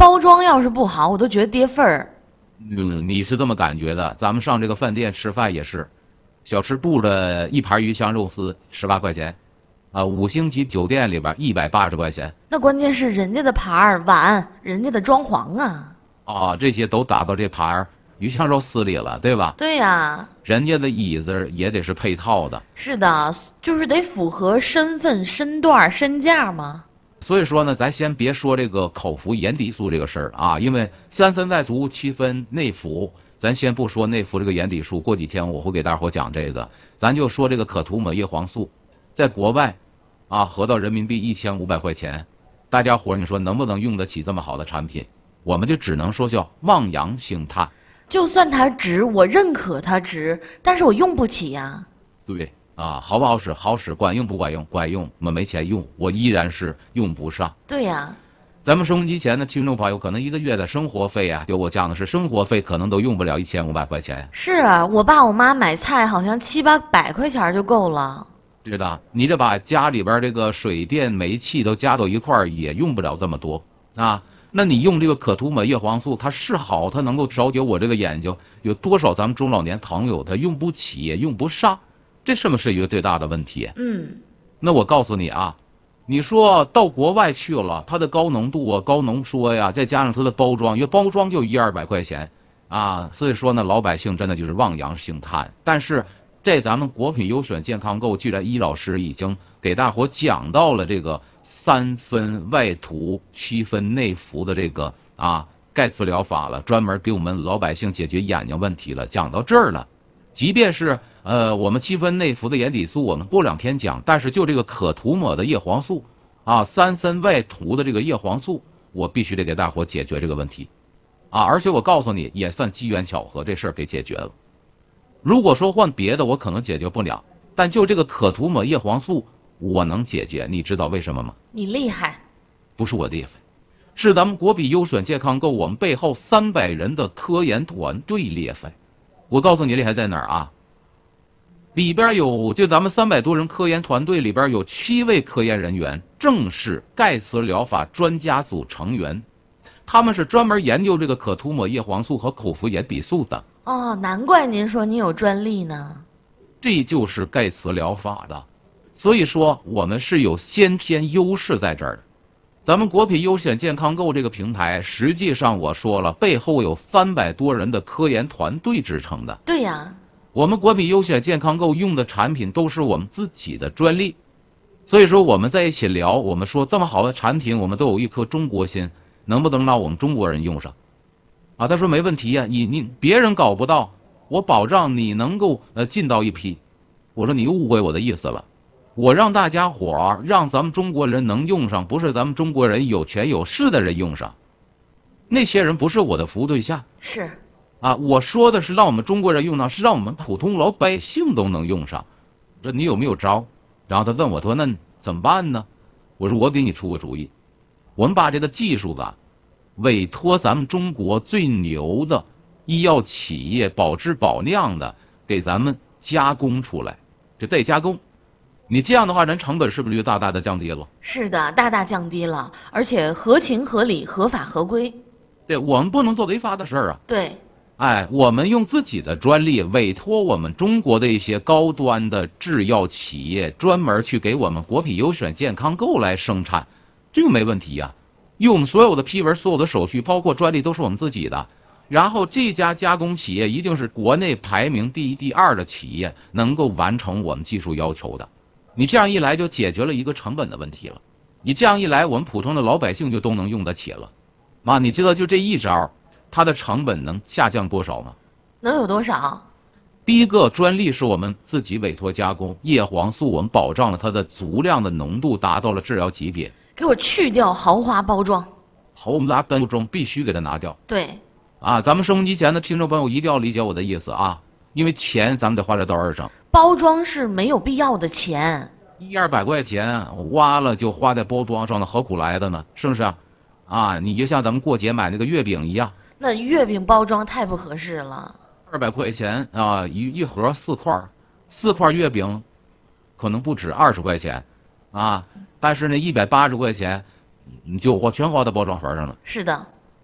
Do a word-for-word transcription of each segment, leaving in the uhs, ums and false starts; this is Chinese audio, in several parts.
包装要是不好，我都觉得跌份儿。 嗯，你是这么感觉的？咱们上这个饭店吃饭也是，小吃部的一盘鱼香肉丝十八块钱，啊，五星级酒店里边一百八十块钱。 那关键是人家的盘儿碗，人家的装潢啊。 啊，这些都打到这盘鱼香肉丝里了，对吧？ 对呀， 人家的椅子也得是配套的。 是的，就是得符合身份、身段、身价嘛。 所以说呢，咱先别说这个口服盐底素这个事儿啊，因为三分外涂，七分内服，咱先不说内服这个盐底素，过几天我会给大伙讲这个，咱就说这个可涂抹叶黄素，在国外，啊，合到人民币一千五百块钱，大家伙儿你说能不能用得起这么好的产品？我们就只能说叫望洋兴叹。 就算它值，我认可它值，但是我用不起呀。 对。啊，好不好使？好使，管用不管用？管用，我没钱用，我依然是用不上。 对呀， 咱们收音机前的听众朋友，可能一个月的生活费啊，就我讲的是生活费，可能都用不了一千五百块钱。 是啊，我爸我妈买菜好像七八百块钱就够了。 是的，你这把家里边这个水电煤气都加到一块儿，也用不了这么多啊。那你用这个可涂抹叶黄素，它是好，它能够调节我这个眼睛，有多少咱们中老年朋友他用不起，也用不上。这是不是一个最大的问题？ 嗯， 那我告诉你啊，你说到国外去了，它的高浓度啊、高浓缩呀，再加上它的包装，因为包装就一二百块钱啊，所以说呢，老百姓真的就是望洋兴叹。但是在咱们国品优选健康购，既然伊老师已经给大伙讲到了这个三分外涂、七分内服的这个啊钙磁疗法了，专门给我们老百姓解决眼睛问题了，讲到这儿了，即便是。呃，我们七分内服的盐底素，我们过两天讲。但是就这个可涂抹的叶黄素，啊，三分外涂的这个叶黄素，我必须得给大伙解决这个问题，啊，而且我告诉你，也算机缘巧合，这事儿给解决了。如果说换别的，我可能解决不了，但就这个可涂抹叶黄素，我能解决。你知道为什么吗？ 你厉害， 不是我厉害，是咱们国比优选健康购我们背后三百人的科研团队厉害。我告诉你厉害在哪儿啊？里边有，就咱们三百多人科研团队里边有七位科研人员，正是钙磁疗法专家组成员，他们是专门研究这个可涂抹叶黄素和口服盐底素的。 哦，难怪您说你有专利呢。 这就是钙磁疗法的，所以说我们是有先天优势在这儿的。咱们国品优选健康购这个平台，实际上我说了，背后有三百多人的科研团队支撑的。 对呀。 我们国品优选健康购用的产品都是我们自己的专利，所以说我们在一起聊，我们说这么好的产品，我们都有一颗中国心，能不能让我们中国人用上？啊，他说没问题呀、啊，你你别人搞不到，我保障你能够呃进到一批。我说你误会我的意思了，我让大家伙儿让咱们中国人能用上，不是咱们中国人有权有势的人用上，那些人不是我的服务对象。 是。 啊，我说的是让我们中国人用上，是让我们普通老百姓都能用上。这你有没有招？然后他问我说：“那怎么办呢？”我说：“我给你出个主意，我们把这个技术吧，委托咱们中国最牛的医药企业保质保量的，给咱们加工出来，这得加工。你这样的话，人成本是不是就大大的降低了？ 是的，大大降低了，而且合情合理、合法合规。 对，我们不能做违法的事儿啊。 对。 哎，我们用自己的专利委托我们中国的一些高端的制药企业，专门去给我们国品优选健康购来生产，这个没问题呀、啊。因为我们所有的批文、所有的手续，包括专利，都是我们自己的。然后这家加工企业一定是国内排名第一、第二的企业，能够完成我们技术要求的。你这样一来，就解决了一个成本的问题了。你这样一来，我们普通的老百姓就都能用得起了。妈，你知道就这一招，它的成本能下降多少吗？ 能有多少？ 第一个专利是我们自己委托加工，叶黄素我们保障了它的足量的浓度达到了治疗级别。 给我去掉豪华包装。 好，我们拿包装必须给它拿掉。 对。 啊，咱们收音机前的听众朋友一定要理解我的意思啊，因为钱咱们得花在刀刃上。 包装是没有必要的钱， 一二百块钱挖了就花在包装上了，何苦来的呢？是不是？啊，你就像咱们过节买那个月饼一样。 那月饼包装太不合适了。 二百块钱啊，一一盒四块，四块月饼，可能不止二十块钱，啊，但是那一百八十块钱，你就花全花到包装盒上了。 是的。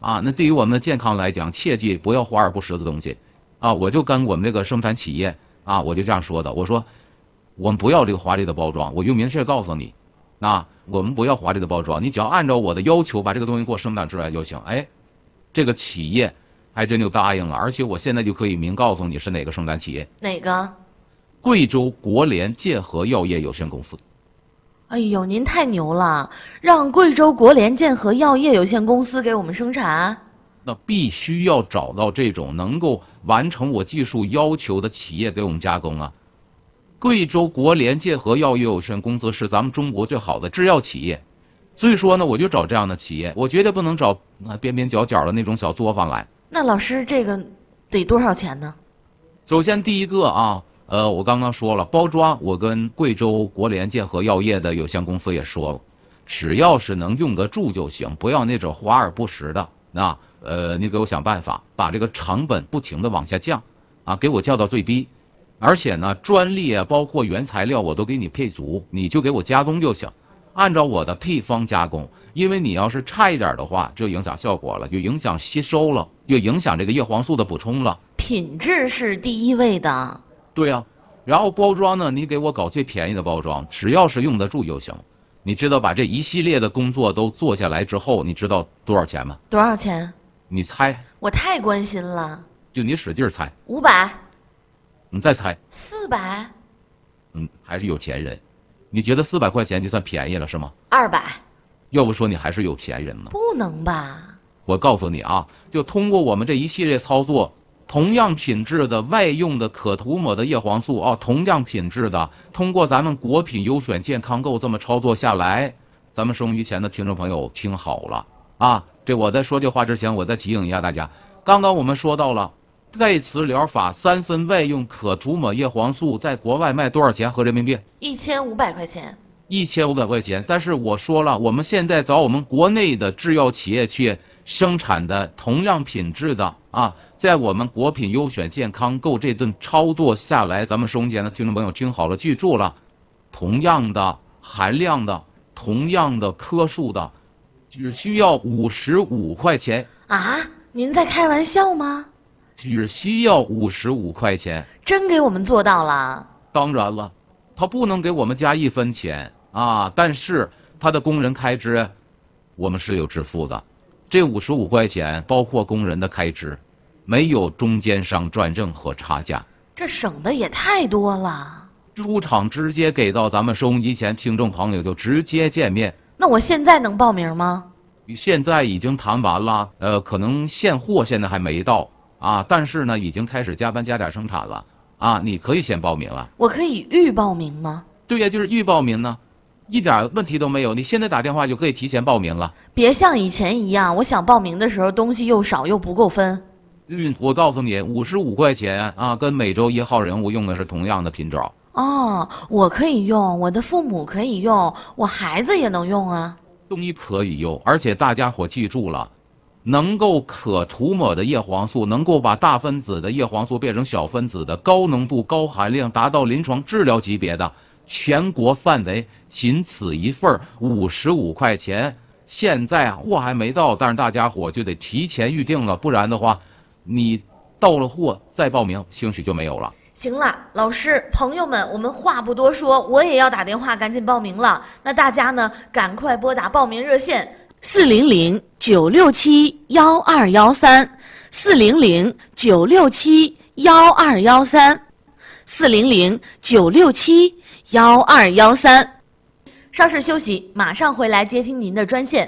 啊，那对于我们的健康来讲，切记不要华而不实的东西啊！我就跟我们这个生产企业啊，我就这样说的，我说我们不要这个华丽的包装，我就明确告诉你，啊，我们不要华丽的包装，你只要按照我的要求把这个东西给我生产出来就行。哎，这个企业还真就答应了，而且我现在就可以明告诉你是哪个生产企业。 哪个？ 贵州国联健和药业有限公司。 哎呦，您太牛了，让贵州国联健和药业有限公司给我们生产。 那必须要找到这种能够完成我技术要求的企业给我们加工啊。贵州国联健和药业有限公司是咱们中国最好的制药企业，所以说呢，我就找这样的企业，我绝对不能找啊边边角角的那种小作坊来。 那老师，这个得多少钱呢？ 首先第一个啊。呃，我刚刚说了，包装我跟贵州国联健和药业的有限公司也说了，只要是能用得住就行，不要那种华而不实的。那呃，你给我想办法把这个成本不停的往下降，啊，给我降到最低，而且呢，专利啊，包括原材料我都给你配足，你就给我加工就行，按照我的配方加工。因为你要是差一点的话，就影响效果了，就影响吸收了，就影响这个叶黄素的补充了。 品质是第一位的。 对呀、啊，然后包装呢，你给我搞最便宜的包装，只要是用得住就行。你知道把这一系列的工作都做下来之后，你知道多少钱吗？ 多少钱？ 你猜。 我太关心了。 就你使劲猜。 五百。 你再猜。 四百。 嗯，还是有钱人。你觉得四百块钱就算便宜了是吗？ 二百。 要不说你还是有钱人呢。 不能吧？ 我告诉你啊，就通过我们这一系列操作。同样品质的外用的可涂抹的叶黄素啊，同样品质的，通过咱们国品优选健康购这么操作下来，咱们收音机前的听众朋友听好了啊！这我在说这话之前，我再提醒一下大家，刚刚我们说到了盖茨疗法三分外用可涂抹叶黄素在国外卖多少钱合人民币？ 一千五百块钱。 一千五百块钱，但是我说了，我们现在找我们国内的制药企业去生产的同样品质的啊，在我们国品优选健康购这顿操作下来，咱们收音机前的听众朋友听好了，记住了，同样的含量的、同样的颗数的，只需要五十五块钱啊！您在开玩笑吗？ 只需要五十五块钱， 真给我们做到了。 当然了，他不能给我们加一分钱啊，但是他的工人开支，我们是有支付的。这五十五块钱包括工人的开支，没有中间商赚任何差价。 这省的也太多了。 出厂直接给到咱们收音机前听众朋友，就直接见面。 那我现在能报名吗？ 现在已经谈完了，呃，可能现货现在还没到啊，但是呢，已经开始加班加点生产了啊，你可以先报名了。 我可以预报名吗？ 对呀，就是预报名呢，一点问题都没有。你现在打电话就可以提前报名了。 别像以前一样，我想报名的时候东西又少又不够分。 嗯，我告诉你，五十五块钱啊，跟美洲一号人物用的是同样的品种。 哦，我可以用，我的父母可以用，我孩子也能用啊。 东西可以用，而且大家伙记住了，能够可涂抹的叶黄素，能够把大分子的叶黄素变成小分子的，高浓度、高含量，达到临床治疗级别的，全国范围仅此一份，五十五块钱。现在货还没到，但是大家伙就得提前预定了，不然的话，你到了货再报名，兴许就没有了。 行了，老师，朋友们，我们话不多说，我也要打电话赶紧报名了。那大家呢，赶快拨打报名热线四零零九六七幺二幺三，四零零九六七幺二幺三，四零零九六七幺二幺三。稍事休息，马上回来接听您的专线。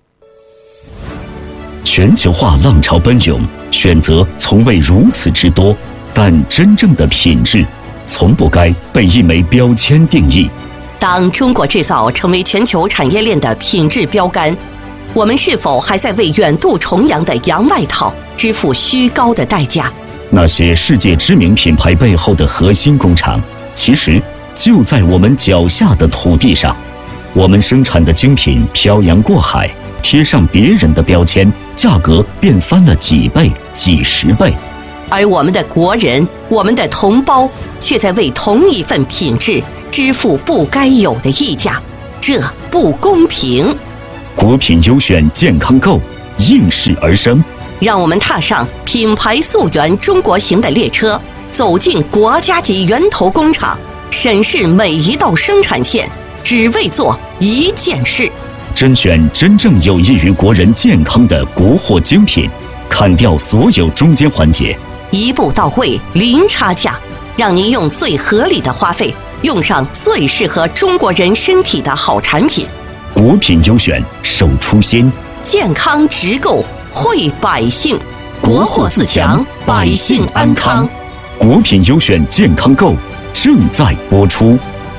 全球化浪潮奔涌，选择从未如此之多。但真正的品质，从不该被一枚标签定义。 当中国制造成为全球产业链的品质标杆，我们是否还在为远渡重洋的洋外套支付虚高的代价？ 那些世界知名品牌背后的核心工厂，其实就在我们脚下的土地上。我们生产的精品漂洋过海，贴上别人的标签，价格便翻了几倍、几十倍。 而我们的国人，我们的同胞，却在为同一份品质支付不该有的溢价，这不公平。 国品优选健康购， 应势而生。 让我们踏上品牌溯源中国行的列车，走进国家级源头工厂，审视每一道生产线，只为做一件事。 甄选真正有益于国人健康的国货精品，砍掉所有中间环节， 一步到位，零差价，让您用最合理的花费，用上最适合中国人身体的好产品。 国品优选，守初心， 健康直购，惠百姓。国货自强，百姓安康。 国品优选健康购正在播出。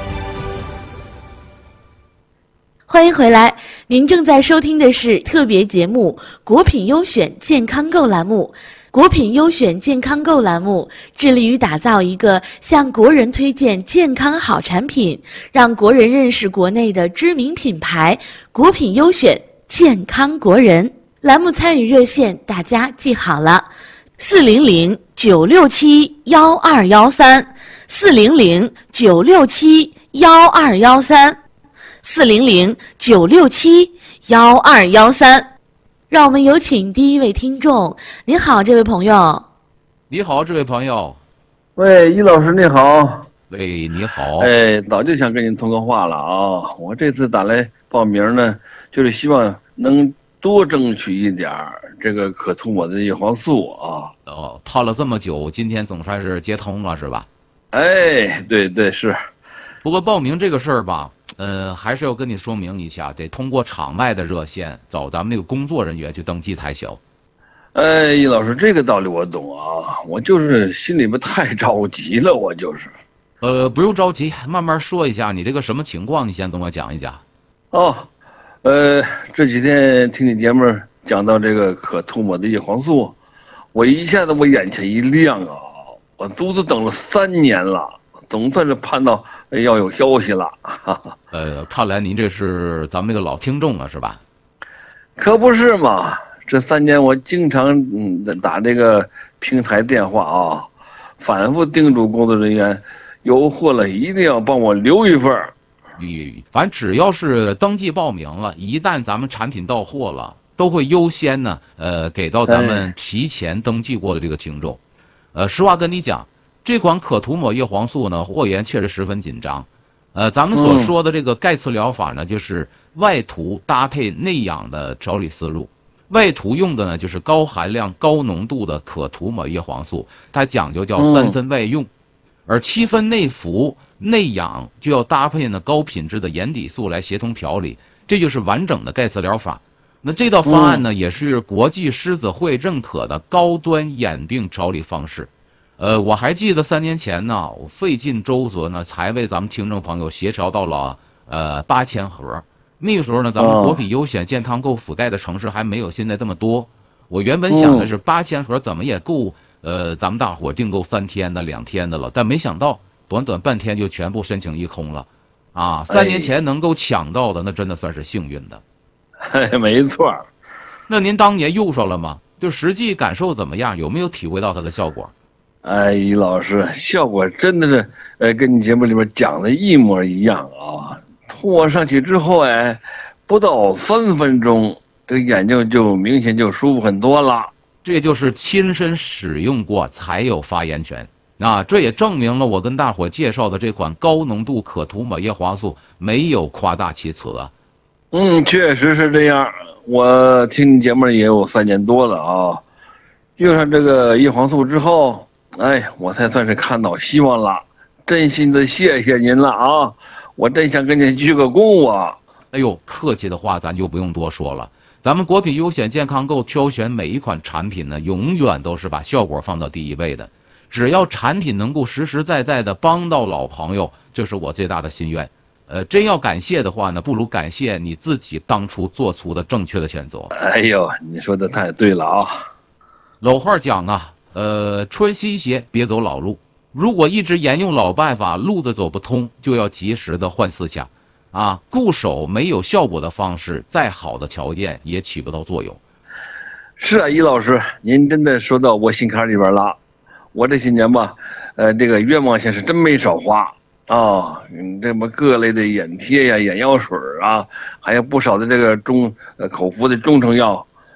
欢迎回来，您正在收听的是特别节目《国品优选健康购》栏目。国品优选健康购栏目致力于打造一个向国人推荐健康好产品，让国人认识国内的知名品牌。国品优选健康国人栏目参与热线大家记好了：四零零九六七幺二幺三，四零零九六七幺二幺三。四零零九六七幺二幺三，让我们有请第一位听众。您好，这位朋友。 你好，这位朋友。 喂，易老师你好。 喂，你好。 哎，早就想跟您通个话了啊！我这次打来报名呢，就是希望能多争取一点这个可涂抹的叶黄素啊。 哦，泡了这么久，今天总算是接通了，是吧？ 哎，对对是。 不过报名这个事儿吧。呃，还是要跟你说明一下，得通过场外的热线找咱们那个工作人员去登记才行。 哎，易老师，这个道理我懂啊，我就是心里边太着急了，我就是。 呃，不用着急，慢慢说一下你这个什么情况，你先跟我讲一讲。 哦，呃，这几天听你节目讲到这个可涂抹的叶黄素，我一下子我眼前一亮啊，我足足等了三年了。总算是盼到要有消息了，哈哈。 呃，看来您这是咱们那个老听众了，是吧？ 可不是嘛！这三年我经常嗯打这个平台电话啊，反复叮嘱工作人员，有货了一定要帮我留一份儿。 咦，反正只要是登记报名了，一旦咱们产品到货了，都会优先呢，呃，给到咱们提前登记过的这个听众。呃，实话跟你讲。这款可涂抹叶黄素呢，货源确实十分紧张。呃，咱们所说的这个钙次疗法呢，就是外涂搭配内养的调理思路。外涂用的呢，就是高含量、高浓度的可涂抹叶黄素，它讲究叫三分外用，而七分内服、内养就要搭配呢高品质的盐底素来协同调理，这就是完整的钙次疗法。那这道方案呢，也是国际狮子会认可的高端眼病调理方式。呃，我还记得三年前呢，我费尽周折呢，才为咱们听众朋友协调到了呃八千盒。那个时候呢，咱们国品优选健康购覆盖的城市还没有现在这么多。我原本想的是八千盒怎么也够呃咱们大伙订购三天的、两天的了，但没想到短短半天就全部申请一空了，啊！三年前能够抢到的，那真的算是幸运的。 哎，没错。 那您当年用上了吗？就实际感受怎么样？有没有体会到它的效果？ 哎，易老师，效果真的是，呃，跟你节目里面讲的一模一样啊！涂抹上去之后，哎，不到三分钟，这个眼睛就明显就舒服很多了。 这就是亲身使用过才有发言权啊！这也证明了我跟大伙介绍的这款高浓度可涂抹叶黄素没有夸大其词啊。 嗯，确实是这样。我听你节目也有三年多了啊，用上这个叶黄素之后。哎，我才算是看到希望了，真心的谢谢您了啊！我真想跟您鞠个躬啊！ 哎呦，客气的话咱就不用多说了。咱们国品优选健康购挑选每一款产品呢，永远都是把效果放到第一位的。只要产品能够实实在在的帮到老朋友，这是我最大的心愿。呃，真要感谢的话呢，不如感谢你自己当初做出的正确的选择。 哎呦，你说的太对了啊！ 老话讲啊。呃，穿新鞋别走老路。如果一直沿用老办法，路子走不通，就要及时的换思想，啊，固守没有效果的方式，再好的条件也起不到作用。 是啊，易老师，您真的说到我心坎里边了。我这些年吧，呃，这个冤枉钱是真没少花啊，嗯，这么各类的眼贴呀、眼药水啊，还有不少的这个中呃口服的中成药。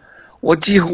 我几乎。